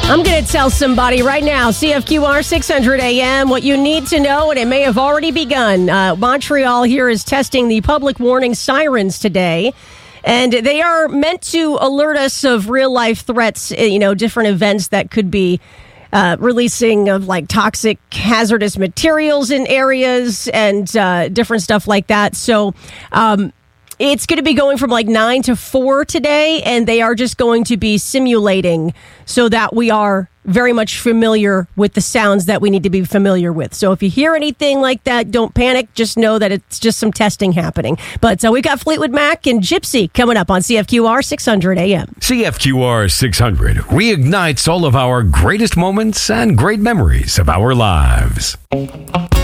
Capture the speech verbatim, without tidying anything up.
I'm going to tell somebody right now, C F Q R six hundred A M, what you need to know, and it may have already begun. Uh, Montreal here is testing the public warning sirens today, and they are meant to alert us of real-life threats, you know, different events that could be uh, releasing of, like, toxic, hazardous materials in areas and uh, different stuff like that. So, um it's going to be going from like nine to four today, and they are just going to be simulating so that we are very much familiar with the sounds that we need to be familiar with. So if you hear anything like that, don't panic. Just know that it's just some testing happening. But so we got Fleetwood Mac and Gypsy coming up on C F Q R six hundred A M. C F Q R six hundred reignites all of our greatest moments and great memories of our lives.